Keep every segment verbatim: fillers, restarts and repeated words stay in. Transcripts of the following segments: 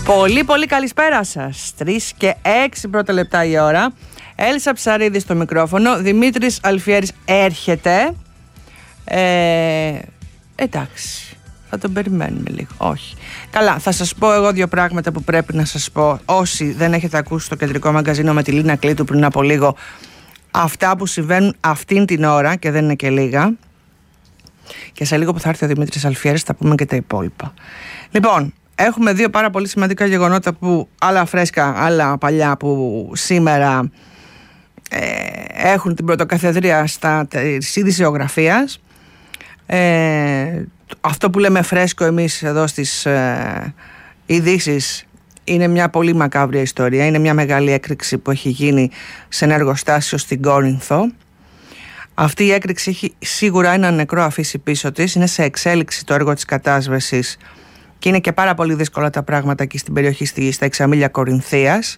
Πολύ πολύ καλησπέρα σας. Τρεις και έξι πρώτα λεπτά η ώρα. Έλσα Ψαρίδη στο μικρόφωνο. Δημήτρης Αλφιέρης έρχεται. ε, Εντάξει, θα τον περιμένουμε λίγο. Όχι. Καλά, θα σας πω εγώ δύο πράγματα που πρέπει να σας πω. Όσοι δεν έχετε ακούσει το κεντρικό μαγκαζίνο με τη Λίνα Κλήτου πριν από λίγο, αυτά που συμβαίνουν αυτήν την ώρα, και δεν είναι και λίγα. Και σε λίγο που θα έρθει ο Δημήτρης Αλφιέρης θα πούμε και τα υπόλοιπα. Λοιπόν, έχουμε δύο πάρα πολύ σημαντικά γεγονότα, που άλλα φρέσκα, άλλα παλιά, που σήμερα ε, έχουν την πρωτοκαθεδρία στα της ειδησιογραφίας. Ε, αυτό που λέμε φρέσκο εμείς εδώ στις ε, ειδήσεις είναι μια πολύ μακάβρια ιστορία. Είναι μια μεγάλη έκρηξη που έχει γίνει σε ένα εργοστάσιο στην Κόρινθο. Αυτή η έκρηξη έχει σίγουρα έναν νεκρό αφήσει πίσω της. Είναι σε εξέλιξη το έργο της κατάσβεσης και είναι και πάρα πολύ δύσκολα τα πράγματα εκεί στην περιοχή, στα Εξαμήλια Κορινθίας,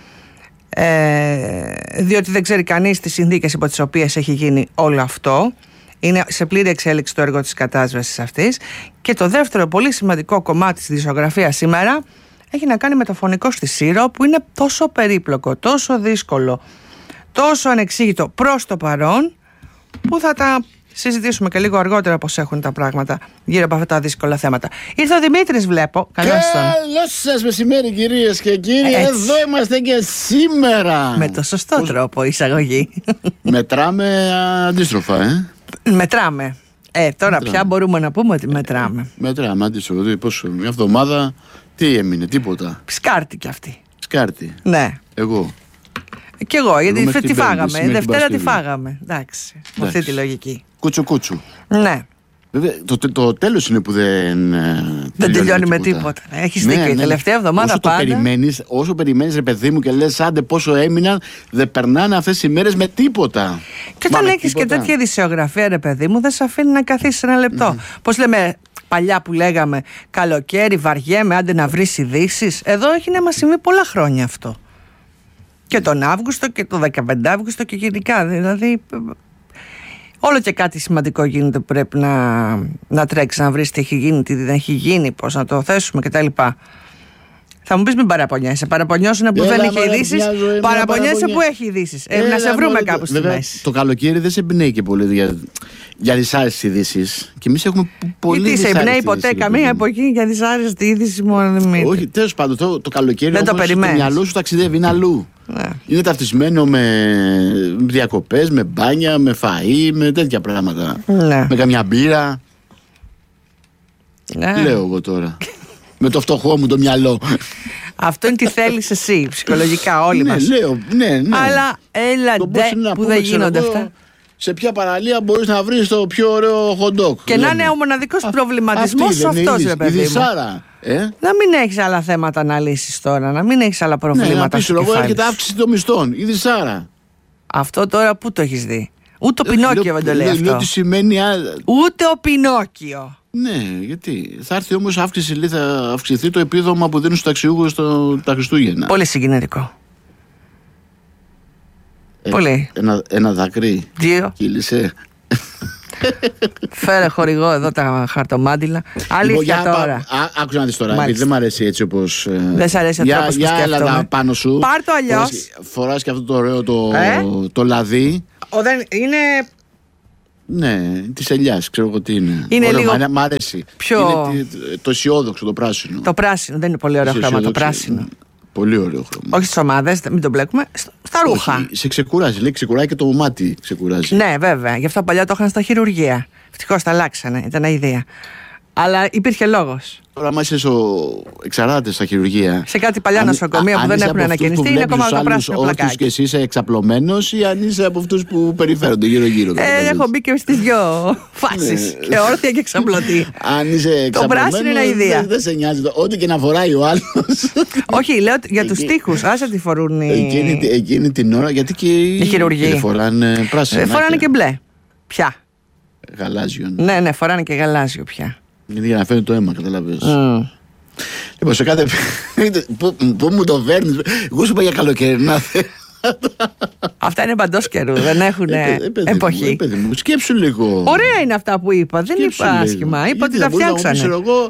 ε, διότι δεν ξέρει κανείς τις συνθήκες υπό τις οποίες έχει γίνει όλο αυτό. Είναι σε πλήρη εξέλιξη το έργο της κατάσβεσης αυτής. Και το δεύτερο πολύ σημαντικό κομμάτι της ειδησιογραφίας σήμερα έχει να κάνει με το φωνικό στη Σύρο, που είναι τόσο περίπλοκο, τόσο δύσκολο, τόσο ανεξήγητο προς το παρόν, που θα τα συζητήσουμε και λίγο αργότερα πώς έχουν τα πράγματα γύρω από αυτά τα δύσκολα θέματα. Ήρθε ο Δημήτρης, βλέπω. Καλώς τον. Καλώς σας μεσημέρι, κυρίες και κύριοι. Έτσι. Εδώ είμαστε και σήμερα. Με το σωστό πώς... τρόπο εισαγωγή. Μετράμε αντίστροφα, ε. Μετράμε. Ε, τώρα μετράμε. Πια μπορούμε να πούμε ότι μετράμε. Ε, μετράμε αντίστροφα. Δηλαδή, πόσο, μια εβδομάδα τι έμεινε, τίποτα. Σκάρτη κι αυτή. Σκάρτη. Ναι. Εγώ. Κι εγώ, γιατί τι πέμπτη, φάγαμε. Δευτέρα τι φάγαμε. Εντάξει. Με αυτή τη λογική. Κούτσου κούτσου. Ναι. Βέβαια, το, το, το τέλος είναι που δεν. Δεν τελειώνει με τίποτα. τίποτα. Έχεις ναι, δίκιο. Ναι, η τελευταία εβδομάδα όσο πάντα. Το περιμένεις, όσο περιμένεις, ρε παιδί μου, και λες άντε πόσο έμειναν, δεν περνάνε αυτές οι μέρες με τίποτα. Και όταν έχεις και τέτοια ειδησιογραφία, ρε παιδί μου, δεν σε αφήνει να καθίσεις ένα λεπτό. Mm. Πώς λέμε παλιά που λέγαμε καλοκαίρι, βαριέμαι, άντε να βρεις ειδήσεις. Εδώ έχει να μας συμβεί πολλά χρόνια αυτό. Και τον Αύγουστο και τον δεκαπέντε Αύγουστο και γενικά. Δηλαδή, όλο και κάτι σημαντικό γίνεται που πρέπει να, να τρέξει, να βρεις τι έχει γίνει, τι δεν έχει γίνει, πώς να το θέσουμε κτλ. Θα μου πεις μην παραπονιέσαι. Παραπονιώσουν που Έλα, δεν έχει ειδήσεις. Παραπονιέσαι που έχει ειδήσεις. Ε, να σε βρούμε κάπου στη μέση. Το καλοκαίρι δεν σε εμπνέει και πολύ για, για δυσάρεστες ειδήσεις. Και εμείς έχουμε πολύ δυσάρεστες. Γιατί σε εμπνέει ποτέ καμία εποχή για δυσάρεστη είδηση μόνο Δημήτρη. Όχι, τέλος πάντων το, το καλοκαίρι δεν όμως, το, το μυαλό σου ταξιδεύει, είναι αλλού. Ναι. Είναι ταυτισμένο με διακοπές, με μπάνια, με φαΐ, με τέτοια πράγματα. Ναι. Με καμιά μπύρα. Ναι. Λέω εγώ τώρα. Με το φτωχό μου το μυαλό. Αυτό είναι τι θέλεις εσύ, ψυχολογικά όλοι ναι, μας. Λέω, ναι, ναι. Αλλά έλα ντε που δεν γίνονται εγώ, αυτά. Σε ποια παραλία μπορείς να βρεις το πιο ωραίο χοντόκ. Και λέμε. Να είναι ο μοναδικός προβληματισμός αυτός, ρε παιδί μου. Δυσάρα, ε? Να μην έχεις άλλα θέματα να λύσεις τώρα, να μην έχεις άλλα προβλήματα. Ναι, να πεις, εγώ έρχεται αύξηση των μισθών, η δυσάρα. Αυτό τώρα πού το έχεις δει? Ούτε ο Πινόκιο δεν το λέει αυτό. Λέω τι σημαίνει. Ούτε ο Πινόκιο. Ναι, γιατί θα έρθει όμως αύξηση, λέει, θα αυξηθεί το επίδομα που δίνουν στους ταξιούχους τα Χριστούγεννα. Πολύ συγκινητικό. Ε, Πολύ. Ένα, ένα δάκρυ. Δύο. Κύλησε. Φέρε χορηγό εδώ τα χαρτομάτιλα. Αλήθεια τώρα. Άκουσα να δεις τώρα. Δεν μ' αρέσει έτσι όπως. Δεν σ' αρέσει έτσι όπως σκέφτομαι. Για έλα πάνω σου. Πάρ' το αλλιώς. Φοράς και αυτό το ωραίο το, ε? το λαδί. Ο, δεν, είναι. Ναι, τη ελιά, ξέρω εγώ τι είναι. Είναι ωραίο, λίγο. Μ' αρέσει. Πιο... Είναι το αισιόδοξο, το πράσινο. Το πράσινο, δεν είναι πολύ ωραίο χρώμα το πράσινο. Πολύ ωραίο χρώμα. Όχι στις ομάδες, μην το μπλέκουμε. Στα ρούχα. Όχι, σε ξεκουράζει. Λέει ξεκουράει και το μάτι ξεκουράζει. Ναι, βέβαια. Γι' αυτό παλιά το είχαν στα χειρουργεία. Ευτυχώς τα αλλάξανε. Ήταν αηδία. Αλλά υπήρχε λόγος. Τώρα, άμα είσαι στο εξαράτες στα χειρουργεία. Σε κάτι παλιά νοσοκομεία που δεν έχουν ανακαινιστεί, είναι ακόμα το πράσινο πλακάκι. Και εσύ είσαι εξαπλωμένος ή αν είσαι από αυτούς που περιφέρονται γύρω-γύρω. Ε, έχω μπει και στις δυο φάσεις. Και όρθια και εξαπλωτή. Αν είσαι εξαπλωμένος. Το πράσινο είναι αηδία. Δεν σε νοιάζει. Ό,τι και να φοράει ο άλλος. Όχι, λέω για τους τοίχους. Άσε τι φορούν οι. Εκείνη την ώρα, γιατί και οι χειρουργοί φοράνε πράσινο. Φοράνε και μπλε. Πια. Γαλάζιο. Ναι, ναι, φοράνε και γαλάζιο πια. Είναι για να φέρνει το αίμα, καταλαβαίνεις. Mm. Λοιπόν, σε κάθε. Πού, πού μου το φέρνεις. Εγώ σου είπα για καλοκαιρινά. Αυτά είναι παντός καιρού, δεν έχουν ε, ε, εποχή. Μου, ε, μου, σκέψου λίγο. Ωραία είναι αυτά που είπα. Δεν σκέψου είπα άσχημα. Είπα ότι τα φτιάξανε. Ξέρω εγώ,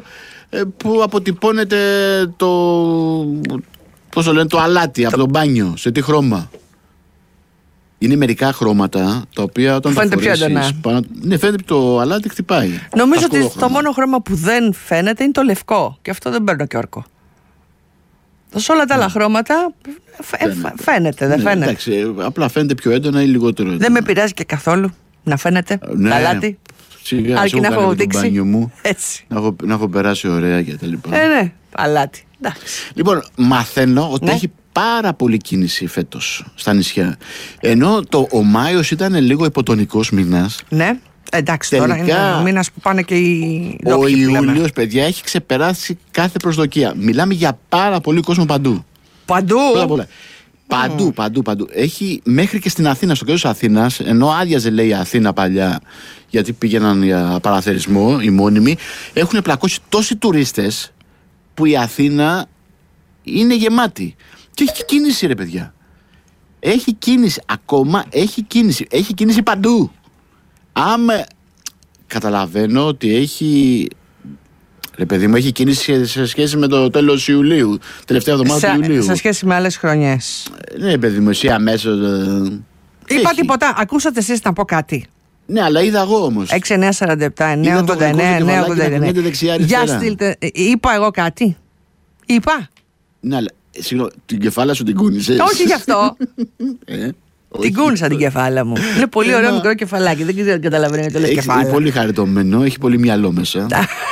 που αποτυπώνεται το, πώς το λένε, το αλάτι το... από το μπάνιο, σε τι χρώμα. Είναι μερικά χρώματα τα οποία όταν φαίνεται τα φορέσεις πάνω, ναι, φαίνεται το αλάτι χτυπάει. Νομίζω ότι χρώμα. Το μόνο χρώμα που δεν φαίνεται είναι το λευκό. Και αυτό δεν παίρνω και όρκο. Σε όλα τα άλλα χρώματα φαίνεται, φαίνεται δεν ναι, φαίνεται. Εντάξει, απλά φαίνεται πιο έντονα ή λιγότερο έντονα. Δεν με πειράζει και καθόλου να φαίνεται ναι, το αλάτι. Σιγά, αρκεί να έχω δείξει μπάνιο μου, έτσι. Να, έχω, να έχω περάσει ωραία και τα λοιπά. Ε, ναι, αλάτι. Εντάξει. Λοιπόν, μαθαίνω ότι ναι. έχει πάρα πολύ κίνηση φέτος στα νησιά. Ενώ το, ο Μάιος ήταν λίγο υποτονικός μήνας. Ναι. Εντάξει, τελικά, τώρα είναι ο μήνας που πάνε και οι ο Ιούλιος, παιδιά, έχει ξεπεράσει κάθε προσδοκία. Μιλάμε για πάρα πολύ κόσμο παντού. Παντού. Πολλά. Παντού, mm. παντού, παντού. Έχει μέχρι και στην Αθήνα, στο κέντρο της Αθήνας, ενώ άδειαζε, λέει, η Αθήνα παλιά, γιατί πήγαιναν για παραθερισμό οι μόνιμοι, έχουν πλακώσει τόσοι τουρίστες που η Αθήνα είναι γεμάτη. Και έχει κίνηση, ρε παιδιά. Έχει κίνηση. Ακόμα έχει κίνηση. Έχει κίνηση παντού. Άμα καταλαβαίνω ότι έχει. Ρε παιδί μου, έχει κίνηση σε σχέση με το τέλος Ιουλίου. Τελευταία εβδομάδα του Ιουλίου. Σε σχέση με άλλες χρονιές. Ναι, παιδί μου, εσύ αμέσως. Είπα έχει. Τίποτα. Ακούσατε εσείς να πω κάτι. Ναι, αλλά είδα εγώ όμως. έξι εννιά σαράντα επτά εννιά ογδόντα εννιά εννιά ογδόντα εννιά. Για στείλτε. Είπα εγώ κάτι. Είπα. Ναι, αλλά συγγνώμη, την κεφάλα σου την κούνησες. Όχι γι' αυτό. ε, την κούνησα την κεφάλα μου. Είναι πολύ ωραίο μικρό κεφαλάκι. Δεν ξέρω αν καταλαβαίνετε το λες κεφάλα. Είναι πολύ χαριτωμένο, έχει πολύ μυαλό μέσα.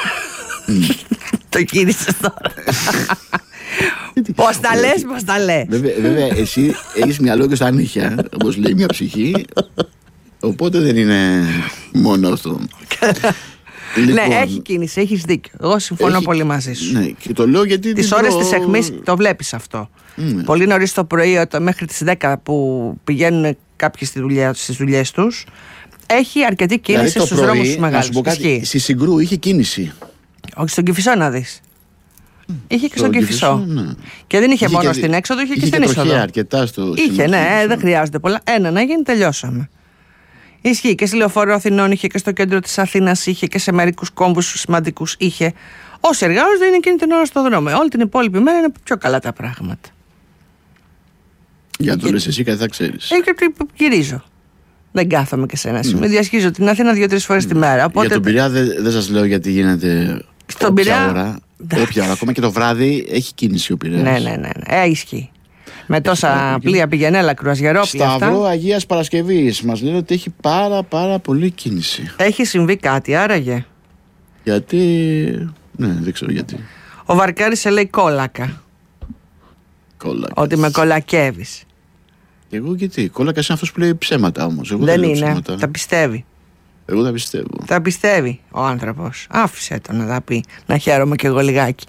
Το κίνησες τώρα. Πώς τα λες, πώς τα λες. Βέβαια, εσύ έχεις μυαλό και στα νύχια, όπως λέει μια ψυχή. Οπότε δεν είναι μόνο αυτό. Λοιπόν, ναι, έχει κίνηση, έχεις δίκιο. Εγώ συμφωνώ έχει, πολύ μαζί σου. Ναι, και το λέω γιατί. Τις ώρες προ... της αιχμής το βλέπεις αυτό. Mm. Πολύ νωρίς το πρωί, μέχρι τις δέκα που πηγαίνουν κάποιοι στη δουλειά, στις δουλειές τους, έχει αρκετή κίνηση δηλαδή στους πρωί, δρόμους τους μεγάλους. Στη Συγκρού είχε κίνηση. Όχι, στον Κηφισό να δεις. Mm. Είχε και στον Κηφισό. Ναι. Και δεν είχε, είχε μόνο και, στην έξοδο, είχε, είχε και στην είσοδο. Αρκετά στο είχε, ναι, δεν χρειάζεται πολλά. Ένα να γίνει, τελειώσαμε. Ισχύει και στη Λεωφόρο Αθηνών είχε και στο κέντρο της Αθήνας είχε και σε μερικούς κόμβους σημαντικούς είχε. Όσοι εργάζονται είναι εκείνη την ώρα στο δρόμο. Όλη την υπόλοιπη μέρα είναι πιο καλά τα πράγματα. Για το λες εσύ, κάτι θα ξέρεις. Ε, γιατί γυρίζω. Δεν κάθομαι και σε ένα σημείο. Mm. Διασχίζω την Αθήνα δύο-τρεις φορές mm. τη μέρα. Οπότε... Για τον Πειραιά δεν δε σας λέω γιατί γίνεται. Στον Πειραιά. Ώρα, όποια ώρα. Ακόμα και το βράδυ έχει κίνηση ο Πειραιάς. Ναι, ναι, ναι. ναι. Ε, ισχύει. Με τόσα πλοία πηγενέλα, κρουαζιερόπλια. Σταυρό Αγίας Παρασκευής μας λένε ότι έχει πάρα πάρα πολύ κίνηση. Έχει συμβεί κάτι άραγε? Γιατί, ναι, δεν ξέρω γιατί. Ο Βαρκάρης σε λέει κόλακα. Κόλακα. Ότι με κολακεύεις. Εγώ γιατί, κόλακα είναι αυτός που λέει ψέματα όμως. Εγώ δεν δεν είναι, ψέματα. Τα πιστεύει. Εγώ τα πιστεύω. Τα πιστεύει ο άνθρωπος. Άφησε τον να τα πει, να χαίρομαι κι εγώ λιγάκι.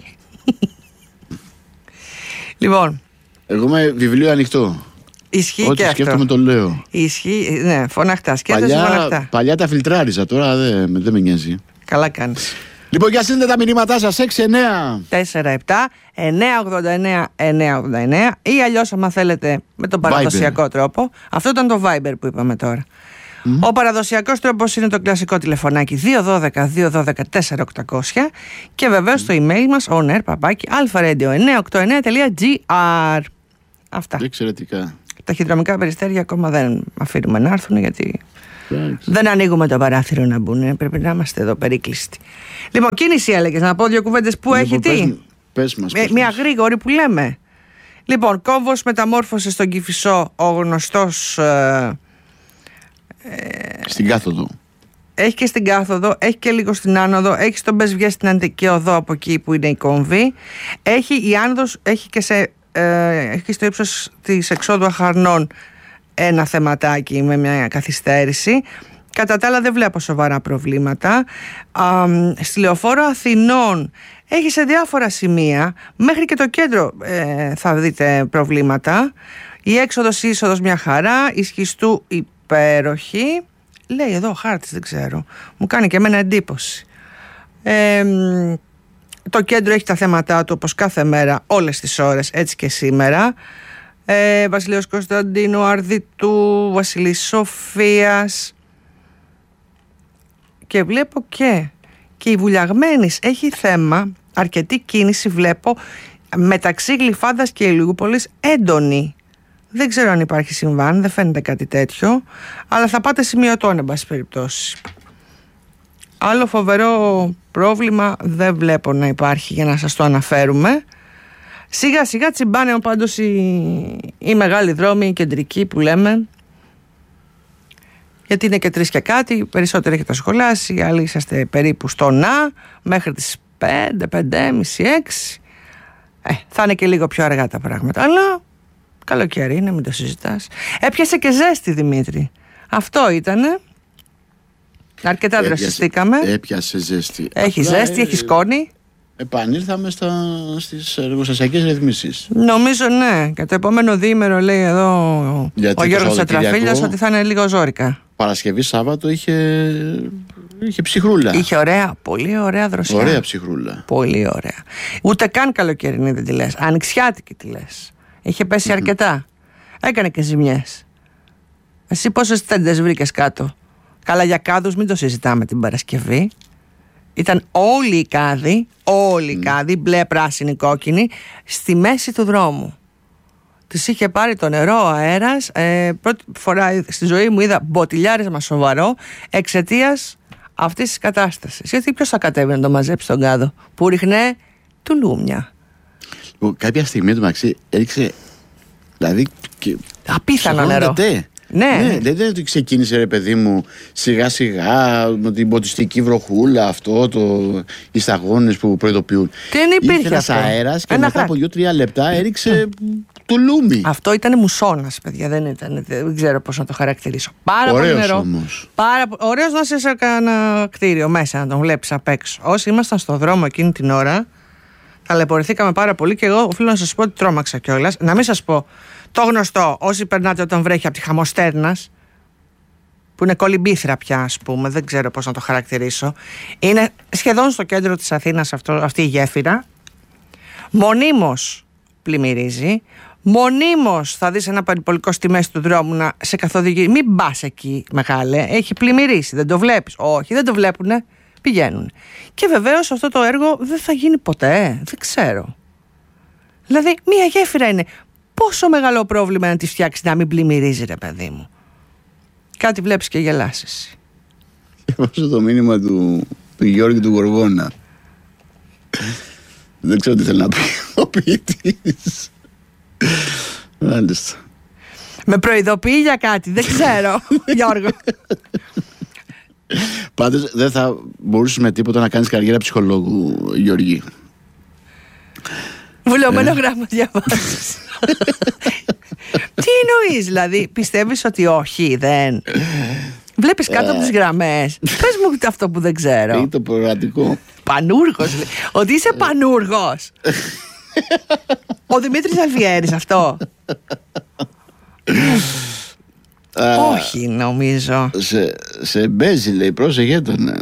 Λοιπόν. Εγώ είμαι βιβλίο ανοιχτό. Ισχύει ό,τι και αυτό. σκέφτομαι το λέω. Ισχύει, ναι, φωναχτά. Σκέφτεσαι φωναχτά. Παλιά τα φιλτράριζα, τώρα δεν δε με νοιάζει. Καλά κάνεις. Λοιπόν, για στείλτε τα μηνύματά σας έξι εννιά τέσσερα επτά εννιά ογδόντα εννιά εννιά ογδόντα εννιά ή αλλιώς άμα θέλετε με τον παραδοσιακό Viber. Τρόπο. Αυτό ήταν το Viber που είπαμε τώρα. Mm. Ο παραδοσιακός τρόπος είναι το κλασικό τηλεφωνάκι δύο ένα δύο δύο ένα δύο τέσσερα οκτακόσια και βεβαίως mm. το email μας onair παπάκι alpha-radio εννιακόσια ογδόντα εννιά τελεία τζι άρ. Αυτά. Εξαιρετικά. Τα χειδρομικά περιστέρια ακόμα δεν αφήνουμε να έρθουν γιατί Thanks. δεν ανοίγουμε το παράθυρο να μπουν. Πρέπει να είμαστε εδώ περίκλειστοι. Λοιπόν, κίνηση έλεγες, να πω δύο κουβέντες που λοιπόν, έχει πες, τι. Πες μας, πες Μια μας. γρήγορη που λέμε. Λοιπόν, κόμβος μεταμόρφωσε στον Κηφισό ο γνωστός. Ε, στην κάθοδο. Έχει και στην κάθοδο, έχει και λίγο στην άνοδο, έχει στον Πεσβιέ στην Αντική Οδό από εκεί που είναι η κόμβη. Έχει η άνοδος, έχει και, σε, ε, έχει και στο ύψος της εξόδου Αχαρνών ένα θεματάκι με μια καθυστέρηση. Κατά τα άλλα δεν βλέπω σοβαρά προβλήματα. Α, στη Λεωφόρο Αθηνών έχει σε διάφορα σημεία, μέχρι και το κέντρο ε, θα δείτε προβλήματα. Η έξοδος, η είσοδος μια χαρά, η Σχιστού υπέροχη. Λέει εδώ ο χάρτης, δεν ξέρω. Μου κάνει και εμένα εντύπωση. Ε, το κέντρο έχει τα θέματα του όπως κάθε μέρα, όλες τις ώρες, έτσι και σήμερα. Ε, Βασιλείος Κωνσταντίνου, Αρδιτού, Βασιλής Σοφίας. Και βλέπω και, και η Βουλιαγμένης έχει θέμα αρκετή κίνηση βλέπω μεταξύ Γλυφάδας και Ηλιούπολης, έντονη. Δεν ξέρω αν υπάρχει συμβάν, δεν φαίνεται κάτι τέτοιο, αλλά θα πάτε σημειωτών, εν πάση περιπτώσει. Άλλο φοβερό πρόβλημα δεν βλέπω να υπάρχει για να σας το αναφέρουμε. Σιγά σιγά τσιμπάνε πάντως οι, οι μεγάλοι δρόμοι, οι κεντρικοί που λέμε, γιατί είναι και τρεις και κάτι, περισσότεροι έχετε σχολάσει, άλλοι είσαστε περίπου στο να, μέχρι τις πέντε, πέντε, μισή, έξι. Ε, θα είναι και λίγο πιο αργά τα πράγματα, αλλά καλοκαίρι είναι, μην το συζητάς. Έπιασε και ζέστη, Δημήτρη. Αυτό ήτανε. Αρκετά δροσιστήκαμε. Έπιασε ζέστη. Έχει Απλά, ζέστη, ε, έχει σκόνη. Επανήλθαμε στα, στις εργοστασιακές ρυθμίσεις. Νομίζω ναι. Και το επόμενο διήμερο λέει εδώ Γιατί ο Γιώργος Τετραφίλιας ότι θα είναι λίγο ζόρικα. Παρασκευή Σάββατο είχε, είχε ψυχρούλα. Είχε ωραία, πολύ ωραία δροσιά. Ωραία ψυχρούλα. Πολύ ωραία. Ούτε καν καλοκαιρινή δεν τη λες. Ανοιξιάτικη τη λες. Είχε πέσει mm-hmm. αρκετά. Έκανε και ζημιές. Εσύ πόσες τέντες βρήκες κάτω? Καλά, για κάδους μην το συζητάμε την Παρασκευή. Ήταν όλοι οι κάδοι, όλοι οι mm. κάδοι, μπλε, πράσινη, κόκκινη, στη μέση του δρόμου. Τις είχε πάρει το νερό, ο αέρας. Ε, πρώτη φορά στη ζωή μου είδα μποτιλιάρισμα σοβαρό εξαιτίας αυτής της κατάστασης. Γιατί ποιος θα κατέβει να το μαζέψει τον κάδο που ρίχνε τουλούμια. Κάποια στιγμή το μεταξύ έριξε, δηλαδή, απίθανο νερό. Τε. Ναι, ναι, δεν είναι ότι ξεκίνησε, ρε παιδί μου, σιγά σιγά με την ποτιστική βροχούλα, αυτό, το, οι σταγόνες που προειδοποιούν. Δεν υπήρχε ένας αέρας και Ένα μετά από δύο τρία λεπτά έριξε το λούμι. Αυτό ήταν μουσώνας, παιδιά, δεν ήταν, δεν ξέρω πώς να το χαρακτηρίσω. Πάρα ωραίος πολύ νερό. Όμως. Πάρα, ωραίος να είσαι σε ένα κτίριο μέσα, να τον βλέπεις απ' έξω. Όσοι ήμασταν στο δρόμο εκείνη την ώρα, ταλαιπωρηθήκαμε πάρα πολύ και εγώ οφείλω να σας πω ότι τρόμαξα κιόλας. Να μην σας πω το γνωστό, όσοι περνάτε όταν βρέχει από τη Χαμοστέρνας, που είναι κολυμπήθρα πια, ας πούμε, δεν ξέρω πώς να το χαρακτηρίσω. Είναι σχεδόν στο κέντρο της Αθήνας αυτό, αυτή η γέφυρα. Μονίμως πλημμυρίζει. Μονίμως θα δεις ένα περιπολικό στη μέση του δρόμου να σε καθοδηγεί. Μην πας εκεί, μεγάλε. Έχει πλημμυρίσει. Δεν το βλέπεις? Όχι, δεν το βλέπουνε. Πηγαίνουν. Και βεβαίως αυτό το έργο δεν θα γίνει ποτέ. Δεν ξέρω. Δηλαδή, μία γέφυρα είναι. Πόσο μεγάλο πρόβλημα να τη φτιάξει να μην πλημμυρίζει, ρε παιδί μου. Κάτι βλέπεις και γελάσεις. Όσο το μήνυμα του, του Γιώργη του Γοργόνα. Δεν ξέρω τι θέλει να πει ο ποιητής. Μάλιστα. Με προειδοποιεί για κάτι, δεν ξέρω, Γιώργο. Πάντως δεν θα μπορούσες με τίποτα να κάνεις καριέρα ψυχολόγου, Γιώργη. Βουλωμένο ε. γράμμα διαβάζεις. Τι εννοείς, δηλαδή, πιστεύεις ότι όχι, δεν? Βλέπεις κάτω από τις γραμμές. Πες μου αυτό που δεν ξέρω. Είναι το προορατικό. Πανούργος, ότι είσαι πανούργος. Ο Δημήτρης Αλφιέρης αυτό. Όχι, νομίζω. Σε, σε μπέζει, λέει, πρόσεχε τον.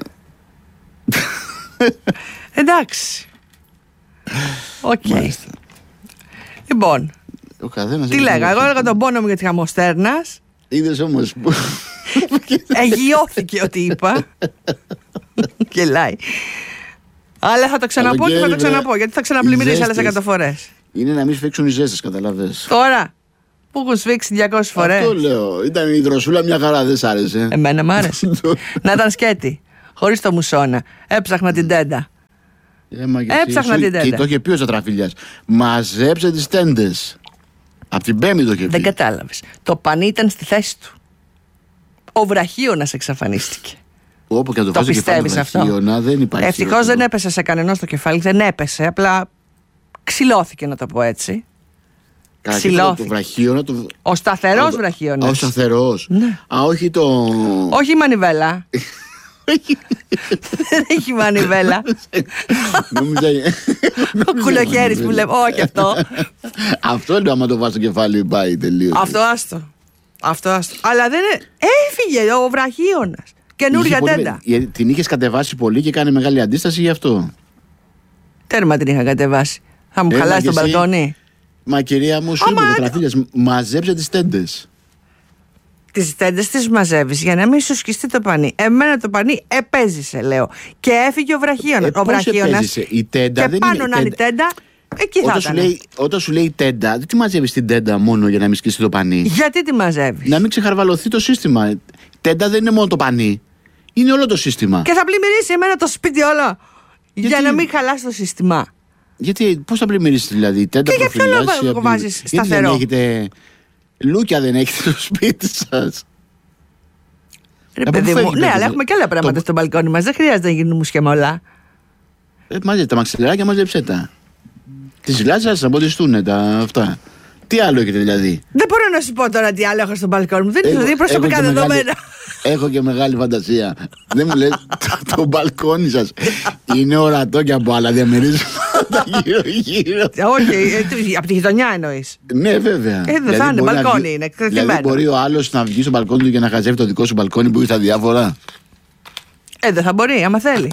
Εντάξει. Οκ. Okay. Λοιπόν, τι λέγα, εγώ έλεγα τον πόνο μου για τη Χαμοστέρνας. Είδες όμως που... Εγιώθηκε ότι είπα. Γελάει. Αλλά θα το ξαναπώ και θα το ξαναπώ, γιατί θα ξαναπλημμυρίσει άλλες εκατό φορές. Είναι να μην σφίξουν οι ζέστες, καταλαβες. Τώρα που έχουν σφίξει διακόσιες φορές. Αυτό λέω. Ήταν η δροσούλα μια χαρά, δεν σ' άρεσε? Εμένα μ' άρεσε. Να ήταν σκέτη, χωρίς το μουσόνα. Έψαχνα την τέντα. Έψαχνα την τέντα. Και το είχε πει ο Τετραφίλιας. Μαζέψε τις τέντες. Από την Πέμπτη το είχε πει. Δεν κατάλαβες. Το πανί ήταν στη θέση του. Ο βραχίωνας εξαφανίστηκε. Όπου και το, το πιστεύεις αυτό? Δεν υπάρχει. Ευτυχώς δεν έπεσε σε κανενός στο κεφάλι. Δεν έπεσε. Απλά ξυλώθηκε, να το πω έτσι. Ξυλώθηκε. Το βραχίωνα, το... Ο σταθερός βραχίωνας. Ο σταθερός. Ναι. Α, όχι το. Όχι η μανιβέλα. Δεν έχει μανιβέλα. Ο κουλοχέρης που λέμε. Όχι αυτό. Αυτό λέω, άμα το βάζει στο κεφάλι πάει τελείως. Αυτό άστο. Αυτό άστο. Αλλά δεν είναι. Έφυγε ο βραχίωνας. Καινούργια τέντα. Την είχες κατεβάσει πολύ και κάνει μεγάλη αντίσταση γι' αυτό. Τέρμα την είχα κατεβάσει. Θα μου χαλάσει τον μπαλκόνι. Μα κυρία μου, σου είπε ο Τετραφίλιας, μαζέψε τις τέντες. Τις τέντες τις μαζεύεις για να μην σου σκιστεί το πανί. Εμένα το πανί επέζησε, λέω. Και έφυγε ο βραχίωνας. Ε, ο βραχίωνας. Η τέντα και δεν πάνω είναι, να είναι η τέντα, εκεί όταν θα σου ήταν. λέει, όταν σου λέει τέντα, δεν τη μαζεύεις την τέντα μόνο για να μην σκιστεί το πανί. Γιατί τη μαζεύεις? Να μην ξεχαρβαλωθεί το σύστημα. Τέντα δεν είναι μόνο το πανί. Είναι όλο το σύστημα. Και θα πλημμυρίσει εμένα το σπίτι όλο. Γιατί... Για να μην χαλάσει το σύστημα. Γιατί, πώς θα πλημμυρίσει δηλαδή, η τέντα Και για ποιο προφυλάσσει λόγο από... βάζεις Γιατί σταθερό? δεν έχετε... Λούκια δεν έχετε στο σπίτι σας. Ρε παιδί μου, ναι, αλλά έχουμε και άλλα πράγματα το... στο μπαλκόνι μας. Δεν χρειάζεται να γίνουν μουσχέμα όλα. Ε, μάζε τα μαξιλαράκια, μαζέψε τα. Τις λάτσας να μποντιστούν τα αυτά. Τι άλλο έχετε δηλαδή? Δεν μπορώ να σου πω τώρα τι άλλο έχω στο μπαλκόνι μου. Δεν είναι δηλαδή προσωπικά δεδομένα. Μεγάλη, έχω και μεγάλη φαντασία. Δεν μου λες, το, το μπαλκόνι σας είναι ορατό και από άλλα διαμερίσματα γύρω-γύρω. Όχι, από τη γειτονιά εννοείς? Ναι, βέβαια. Ε, δεν θα είναι, μπαλκόνι βγει... είναι εκτεθειμένο. Δηλαδή μπορεί ο άλλος να βγει στο μπαλκόνι του και να χαζεύει το δικό σου μπαλκόνι που έχει τα διάφορα. Ε, δεν θα μπορεί, άμα θέλει.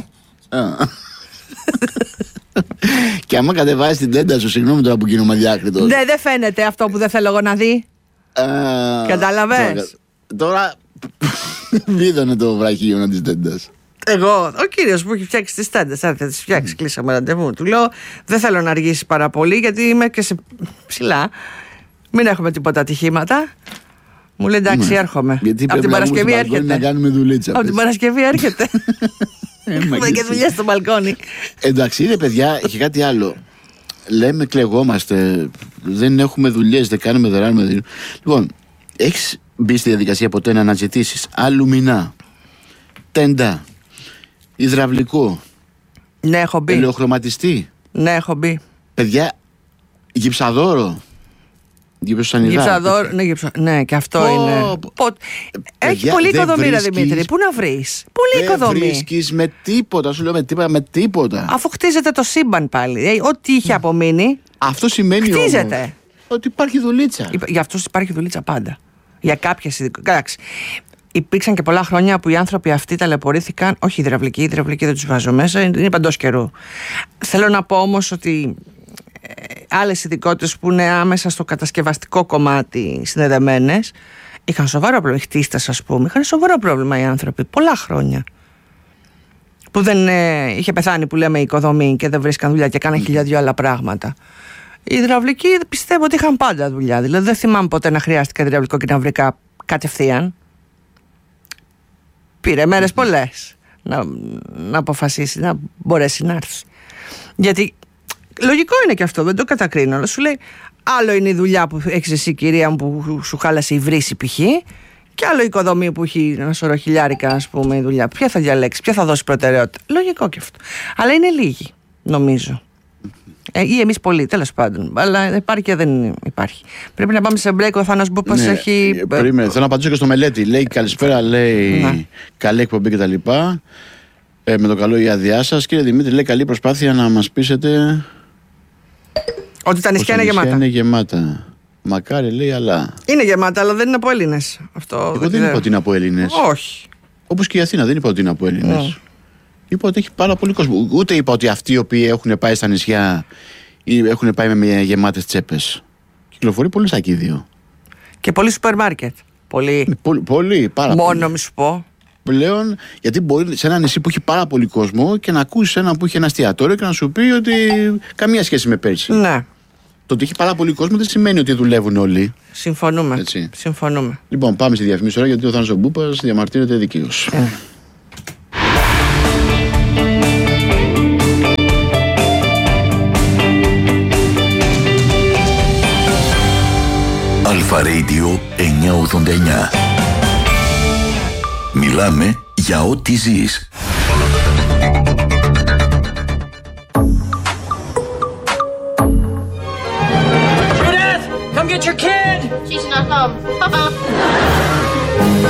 Και άμα κατεβάζει την τέντα σου, συγγνώμη τώρα που γίνομαι διάκριτος. Ναι, δεν φαίνεται αυτό που δεν θέλω εγώ να δει. Κατάλαβες? Τώρα βίδωνε το βραχίωνα της τέντας. Εγώ, ο κύριος που έχει φτιάξει τις τέντες, θα τις φτιάξει, κλείσαμε ραντεβού. Του λέω, δεν θέλω να αργήσει πάρα πολύ, γιατί είμαι και σε ψηλά. Μην έχουμε τίποτα ατυχήματα. Μου λέει εντάξει, έρχομαι. Από την Παρασκευή έρχεται. Να κάνουμε δουλίτσα. Από την Παρασκευή έρχεται. Έχουμε και δουλειά στο μπαλκόνι. Εντάξει, είναι παιδιά, και κάτι άλλο. Λέμε, κλεγόμαστε, δεν έχουμε δουλειές, δεν κάνουμε, δεν ράνουμε. Λοιπόν, έχεις μπει στη διαδικασία ποτέ να αναζητήσεις αλουμινά, τέντα, υδραυλικό, ναι, έχω μπει. ελαιοχρωματιστή? Ναι, έχω μπει. Παιδιά, γυψαδόρο. Γυψαδόρο, ναι, γυψα... ναι, και αυτό oh, είναι. Πο... Έχει πολύ οικοδομή, ρε Δημήτρη. Πού να βρεις? Πολύ οικοδομή. Δεν βρίσκεις με τίποτα, σου λέω με τίποτα, με τίποτα. Αφού χτίζεται το σύμπαν πάλι. Ό,τι είχε απομείνει. Αυτό σημαίνει χτίζεται. Όμως ότι υπάρχει δουλίτσα. Για αυτούς υπάρχει δουλίτσα πάντα. Για κάποιες ειδικότητες. Υπήρξαν και πολλά χρόνια που οι άνθρωποι αυτοί ταλαιπωρήθηκαν. Όχι υδραυλικοί, οι υδραυλικοί δεν τους βάζω μέσα, είναι παντός καιρού. Θέλω να πω όμως ότι άλλες ειδικότητες που είναι άμεσα στο κατασκευαστικό κομμάτι συνδεδεμένες είχαν σοβαρό πρόβλημα. Οι χτίστες, ας πούμε, είχαν σοβαρό πρόβλημα οι άνθρωποι πολλά χρόνια. Που δεν ε, είχε πεθάνει, που λέμε, η οικοδομή και δεν βρίσκαν δουλειά και κάναν χιλιάδιο δυο άλλα πράγματα. Οι υδραυλικοί πιστεύω ότι είχαν πάντα δουλειά. Δηλαδή δεν θυμάμαι ποτέ να χρειάστηκα υδραυλικό και να βρήκα κατευθείαν. Πήρε μέρες πολλές να, να αποφασίσει, να μπορέσει να έρθει. Γιατί λογικό είναι και αυτό, δεν το κατακρίνω, αλλά σου λέει άλλο είναι η δουλειά που έχεις εσύ, κυρία μου, που σου χάλασε η βρύση π.χ. και άλλο η οικοδομή που έχει ένα σωρό χιλιάρικα, ας πούμε, η δουλειά. Ποια θα διαλέξει, ποια θα δώσει προτεραιότητα? Λογικό και αυτό. Αλλά είναι λίγοι, νομίζω. Ε, ή εμείς πολλοί, τέλος πάντων. Αλλά υπάρχει και δεν υπάρχει. Πρέπει να πάμε σε break. Ο Θάνος Μπούπας ναι, έχει. Περίμενε, θέλω να απαντήσω και στο Μελέτη. Λέει καλησπέρα, λέει να. Καλή εκπομπή κτλ. Ε, με το καλό η άδειά σας. Κύριε Δημήτρη, λέει καλή προσπάθεια να μας πείσετε ότι τα νησιά είναι γεμάτα. είναι γεμάτα. Μακάρι, λέει, αλλά. Είναι γεμάτα, αλλά δεν είναι από Έλληνες. Αυτό Εγώ δεν, δεν είπα ότι είναι από Έλληνες. Όχι. Όπως και η Αθήνα, δεν είπα ότι είναι από Έλληνες. Mm. Είπα ότι έχει πάρα πολύ κόσμο. Ούτε είπα ότι αυτοί οι οποίοι έχουν πάει στα νησιά ή έχουν πάει με γεμάτες τσέπες. Κυκλοφορεί πολύ σακίδιο. Και πολύ σούπερ μάρκετ. Πολύ. Πολύ, πολύ πάρα Μόνο πολύ. μη σου πω. Πλέον, γιατί μπορεί σε ένα νησί που έχει πάρα πολύ κόσμο και να ακούσει ένα που έχει ένα εστιατόριο και να σου πει ότι καμία σχέση με πέρσι. Ναι. Το ότι έχει πάρα πολύ κόσμο δεν σημαίνει ότι δουλεύουν όλοι. Συμφωνούμε. Έτσι. Συμφωνούμε. Λοιπόν, πάμε στη διαφήμιση τώρα, γιατί ο Θάνος Μπούπας διαμαρτύρεται δικαίως. Ε. Αλφα Radio εννιακόσια ογδόντα εννιά. Μιλάμε για ό,τι ζεις. Judith, come get your kid. She's not home.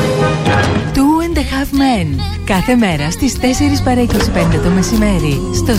Two and a Half Men. Κάθε μέρα στις τέσσερις παρά είκοσι πέντε το μεσημέρι στο